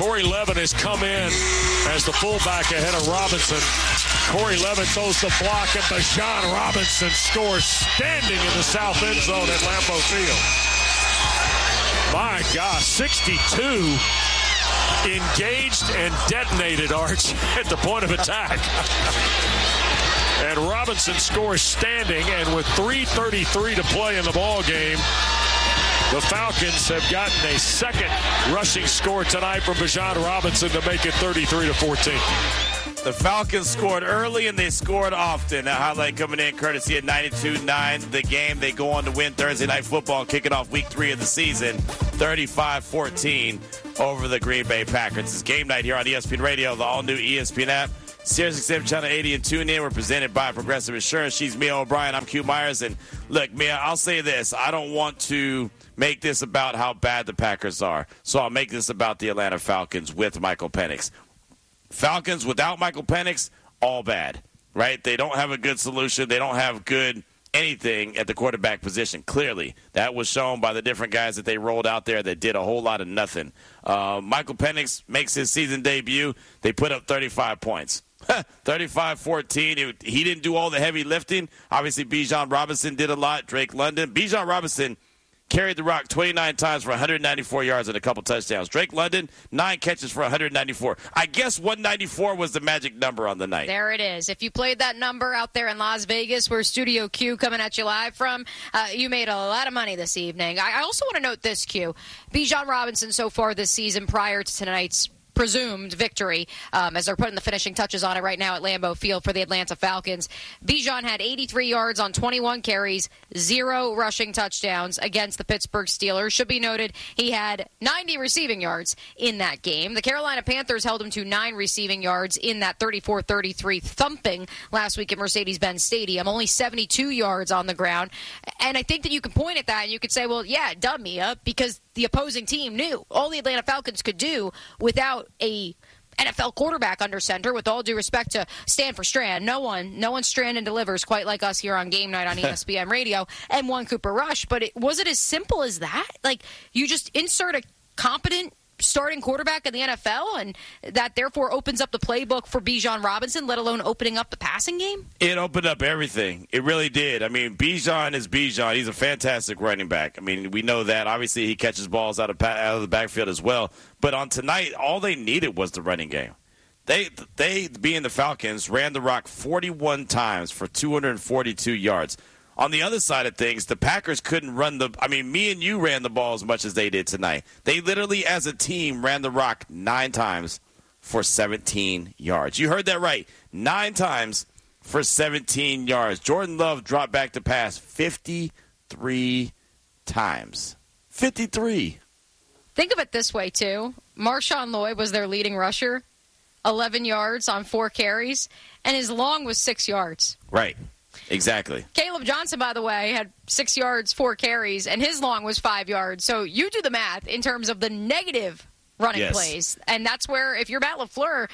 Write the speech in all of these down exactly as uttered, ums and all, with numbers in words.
Corey Levin has come in as the fullback ahead of Robinson. Corey Levin throws the block, and Bijan Robinson scores standing in the south end zone at Lambeau Field. My gosh, sixty-two engaged and detonated, Arch, at the point of attack. And Robinson scores standing, and with three thirty-three to play in the ball game, the Falcons have gotten a second rushing score tonight from Bijan Robinson to make it thirty-three to fourteen. The Falcons scored early and they scored often. A highlight coming in courtesy of ninety-two nine. The game, they go on to win Thursday Night Football, kicking off week three of the season, thirty-five fourteen over the Green Bay Packers. It's game night here on E S P N Radio, the all-new E S P N app. Sirius X M Channel eighty and tune in. We're presented by Progressive Insurance. She's Mia O'Brien. I'm Q Myers. And look, Mia, I'll say this. I don't want to make this about how bad the Packers are. So I'll make this about the Atlanta Falcons with Michael Penix. Falcons without Michael Penix, all bad, right? They don't have a good solution. They don't have good anything at the quarterback position, clearly. That was shown by the different guys that they rolled out there that did a whole lot of nothing. Uh, Michael Penix makes his season debut. They put up thirty-five points. thirty-five fourteen. It, he didn't do all the heavy lifting. Obviously, Bijan Robinson did a lot. Drake London. Bijan Robinson carried the rock twenty-nine times for one hundred ninety-four yards and a couple touchdowns. Drake London, nine catches for one hundred ninety-four. I guess one ninety-four was the magic number on the night. There it is. If you played that number out there in Las Vegas, where Studio Q coming at you live from, uh, you made a lot of money this evening. I, I also want to note this, Q. Bijan Robinson so far this season prior to tonight's presumed victory, um, as they're putting the finishing touches on it right now at Lambeau Field for the Atlanta Falcons. Bijan had eighty-three yards on twenty-one carries, zero rushing touchdowns against the Pittsburgh Steelers. Should be noted, he had ninety receiving yards in that game. The Carolina Panthers held him to nine receiving yards in that thirty-four thirty-three thumping last week at Mercedes-Benz Stadium. Only seventy-two yards on the ground. And I think that you can point at that and you could say, well, yeah, dumb Mia, because the opposing team knew all the Atlanta Falcons could do without a N F L quarterback under center, with all due respect to Stanford Strand. No one, no one Strand and delivers quite like us here on Game Night on E S P N Radio, and one Cooper Rush. But it, was it as simple as that? Like, you just insert a competent starting quarterback in the N F L, and that therefore opens up the playbook for Bijan Robinson, let alone opening up the passing game? It opened up everything. It really did. I mean, Bijan is Bijan. He's a fantastic running back. I mean, we know that. Obviously, he catches balls out of out of the backfield as well. But on tonight, all they needed was the running game. They, they being the Falcons, ran the rock forty-one times for two hundred forty-two yards. On the other side of things, the Packers couldn't run the – I mean, me and you ran the ball as much as they did tonight. They literally, as a team, ran the rock nine times for seventeen yards. You heard that right. Nine times for seventeen yards. Jordan Love dropped back to pass fifty-three times. fifty-three. Think of it this way, too. Marshawn Lloyd was their leading rusher, eleven yards on four carries, and his long was six yards. Right. Exactly. Caleb Johnson, by the way, had six yards, four carries, and his long was five yards. So you do the math in terms of the negative running yes. plays. And that's where, if you're Matt LaFleur,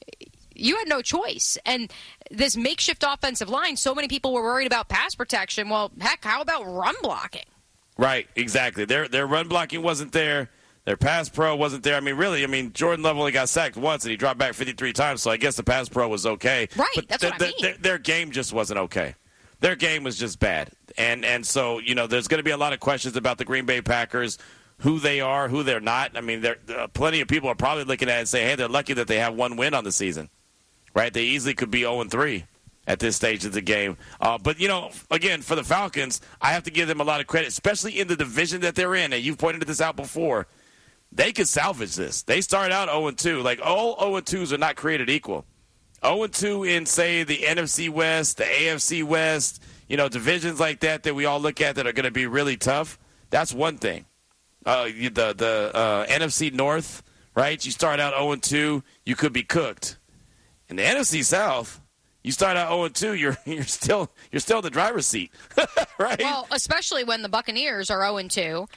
you had no choice. And this makeshift offensive line, so many people were worried about pass protection. Well, heck, how about run blocking? Right, exactly. Their their run blocking wasn't there. Their pass pro wasn't there. I mean, really, I mean, Jordan Love only got sacked once, and he dropped back fifty-three times, so I guess the pass pro was okay. Right, but that's th- what I th- mean. Th- their game just wasn't okay. Their game was just bad. And and so, you know, there's going to be a lot of questions about the Green Bay Packers, who they are, who they're not. I mean, there uh, plenty of people are probably looking at it and saying, hey, they're lucky that they have one win on the season, right? They easily could be oh and three at this stage of the game. Uh, but, you know, again, for the Falcons, I have to give them a lot of credit, especially in the division that they're in. And you've pointed this out before. They could salvage this. They started out oh and two. Like, all oh and twos are not created equal. oh and two in, say, the N F C West, the A F C West, you know, divisions like that that we all look at that are going to be really tough. That's one thing. Uh, the the uh, N F C North, right? You start out oh and two, you could be cooked. In the N F C South, you start out oh and two, you're you're still you're still in the driver's seat, right? Well, especially when the Buccaneers are oh and two. Right.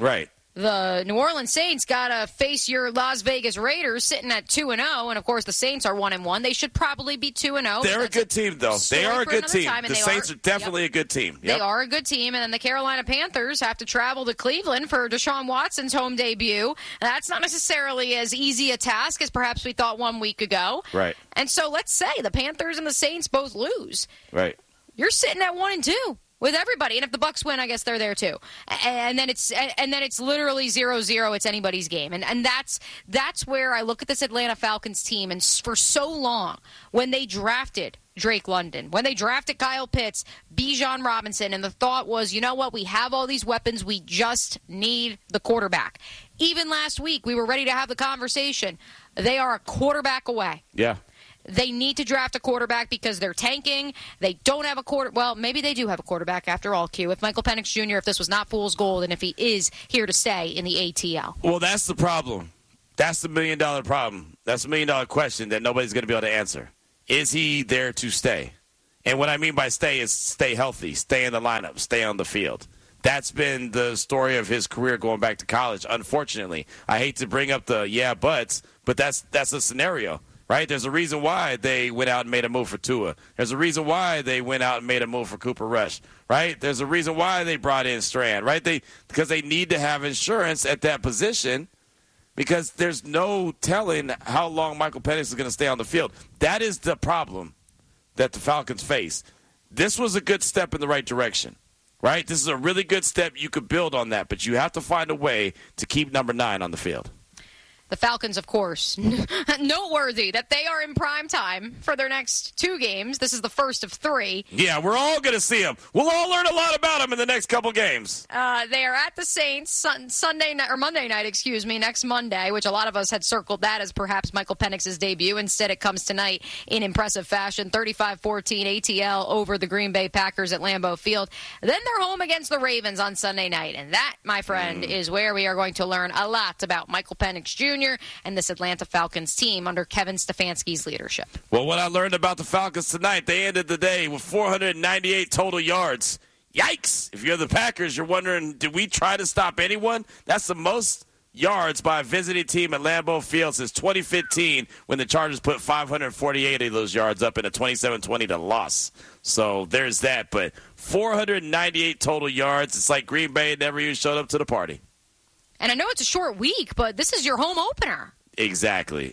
the New Orleans Saints got to face your Las Vegas Raiders sitting at two and oh, and of course the Saints are one and one. They should probably be two and oh. They're a good team, though. They are a good team. Time, the Saints are, are definitely yep. a good team. Yep. They are a good team, and then the Carolina Panthers have to travel to Cleveland for Deshaun Watson's home debut. That's not necessarily as easy a task as perhaps we thought one week ago. Right. And so let's say the Panthers and the Saints both lose. Right. You're sitting at one and two. With everybody, and if the Bucks win, I guess they're there too. And then it's and then it's literally zero zero. It's anybody's game, and and that's that's where I look at this Atlanta Falcons team. And for so long, when they drafted Drake London, when they drafted Kyle Pitts, Bijan Robinson, and the thought was, you know what, we have all these weapons, we just need the quarterback. Even last week, we were ready to have the conversation. They are a quarterback away. Yeah. They need to draft a quarterback because they're tanking. They don't have a quarter. Well, maybe they do have a quarterback after all, Q. If Michael Penix Junior, if this was not fool's gold, and if he is here to stay in the A T L. Well, that's the problem. That's the million-dollar problem. That's the million-dollar question that nobody's going to be able to answer. Is he there to stay? And what I mean by stay is stay healthy, stay in the lineup, stay on the field. That's been the story of his career going back to college, unfortunately. I hate to bring up the yeah buts, but that's that's a scenario. Right? There's a reason why they went out and made a move for Tua. There's a reason why they went out and made a move for Cooper Rush. Right? There's a reason why they brought in Strand. Right? They because they need to have insurance at that position because there's no telling how long Michael Penix is going to stay on the field. That is the problem that the Falcons face. This was a good step in the right direction. Right? This is a really good step. You could build on that, but you have to find a way to keep number nine on the field. The Falcons, of course, noteworthy that they are in prime time for their next two games. This is the first of three. Yeah, we're all going to see them. We'll all learn a lot about them in the next couple games. Uh, they are at the Saints sun- Sunday night or Monday night, excuse me, next Monday, which a lot of us had circled that as perhaps Michael Penix's debut. Instead, it comes tonight in impressive fashion, thirty-five fourteen A T L over the Green Bay Packers at Lambeau Field. Then they're home against the Ravens on Sunday night, and that, my friend, mm. is where we are going to learn a lot about Michael Penix Junior and this Atlanta Falcons team under Kevin Stefanski's leadership. Well, what I learned about the Falcons tonight, they ended the day with four hundred ninety-eight total yards. Yikes! If you're the Packers, you're wondering, did we try to stop anyone? That's the most yards by a visiting team at Lambeau Field since twenty fifteen when the Chargers put five hundred forty-eight of those yards up in a twenty-seven twenty to loss. So there's that. But four hundred ninety-eight total yards. It's like Green Bay never even showed up to the party. And I know it's a short week, but this is your home opener. Exactly.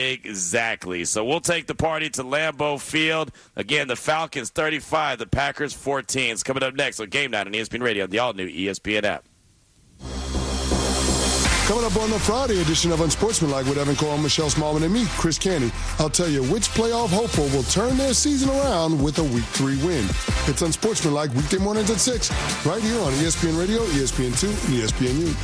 Exactly. So we'll take the party to Lambeau Field. Again, the Falcons thirty-five, the Packers fourteen. It's coming up next on Game Night on E S P N Radio, the all-new E S P N app. Coming up on the Friday edition of Unsportsmanlike with Evan Cole, Michelle Smallman, and me, Chris Canty, I'll tell you which playoff hopeful will turn their season around with a Week three win. It's Unsportsmanlike weekday mornings at six, right here on E S P N Radio, E S P N two, and E S P N U.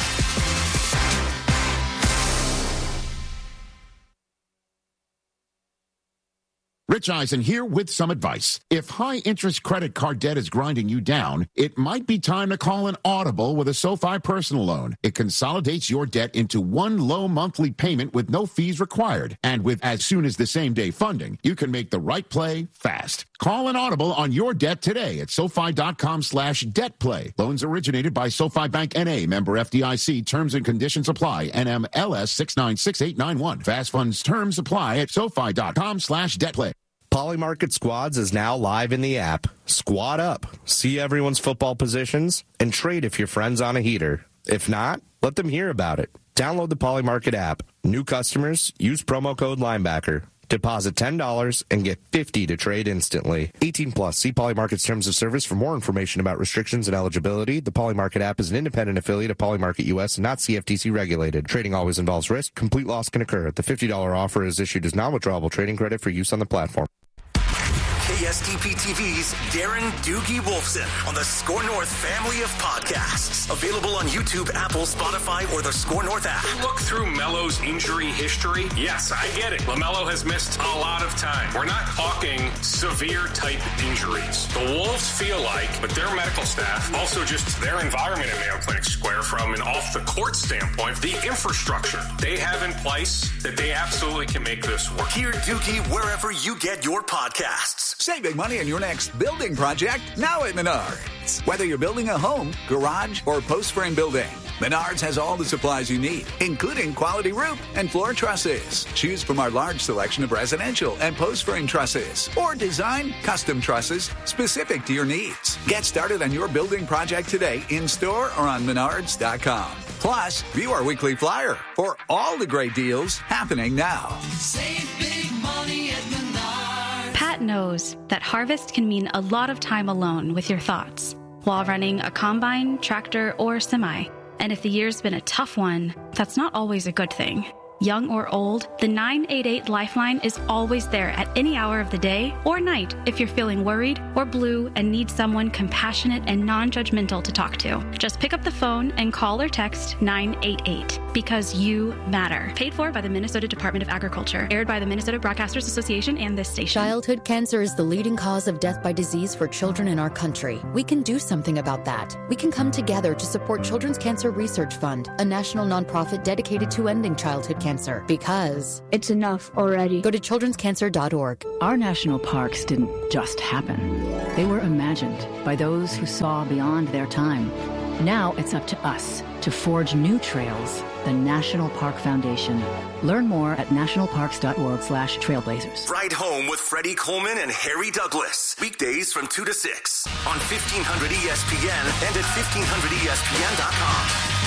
Rich Eisen here with some advice. If high-interest credit card debt is grinding you down, it might be time to call an Audible with a SoFi personal loan. It consolidates your debt into one low monthly payment with no fees required. And with as soon as the same-day funding, you can make the right play fast. Call an Audible on your debt today at SoFi.com slash debt play. Loans originated by SoFi Bank N A, member F D I C. Terms and conditions apply. N M L S six nine six eight nine one. Fast funds terms apply at SoFi.com slash debt play. Polymarket Squads is now live in the app. Squad up, see everyone's football positions, and trade if your friend's on a heater. If not, let them hear about it. Download the Polymarket app. New customers, use promo code Linebacker. Deposit ten dollars and get fifty dollars to trade instantly. eighteen plus. See Polymarket's terms of service for more information about restrictions and eligibility. The Polymarket app is an independent affiliate of Polymarket U S and not C F T C regulated. Trading always involves risk. Complete loss can occur. The fifty dollars offer is issued as non-withdrawable trading credit for use on the platform. K S T P T V's Darren Doogie Wolfson on the Score North family of podcasts. Available on YouTube, Apple, Spotify, or the Score North app. Look through Melo's injury history. Yes, I get it. LaMelo has missed a lot of time. We're not talking severe type injuries. The Wolves feel like, but their medical staff, also just their environment in Mayo Clinic Square from an off-the-court standpoint, the infrastructure they have in place that they absolutely can make this work. Hear Doogie wherever you get your podcasts. Save big money on your next building project now at Menards. Whether you're building a home, garage, or post-frame building, Menards has all the supplies you need, including quality roof and floor trusses. Choose from our large selection of residential and post frame trusses, or design custom trusses specific to your needs. Get started on your building project today in store or on menards dot com. Plus, view our weekly flyer for all the great deals happening now. Save big money at Menards. Pat knows that harvest can mean a lot of time alone with your thoughts while running a combine, tractor, or semi. And if the year's been a tough one, that's not always a good thing. Young or old, the nine eight eight Lifeline is always there at any hour of the day or night if you're feeling worried or blue and need someone compassionate and non-judgmental to talk to. Just pick up the phone and call or text nine eight eight because you matter. Paid for by the Minnesota Department of Agriculture. Aired by the Minnesota Broadcasters Association and this station. Childhood cancer is the leading cause of death by disease for children in our country. We can do something about that. We can come together to support Children's Cancer Research Fund, a national nonprofit dedicated to ending childhood cancer. Cancer, because it's enough already. Go to children's cancer dot org. Our national parks didn't just happen. They were imagined by those who saw beyond their time. Now it's up to us to forge new trails. The National Park Foundation. Learn more at national parks dot org slash trailblazers. Ride Home with Freddie Coleman and Harry Douglas. Weekdays from two to six on fifteen hundred E S P N and at fifteen hundred E S P N dot com.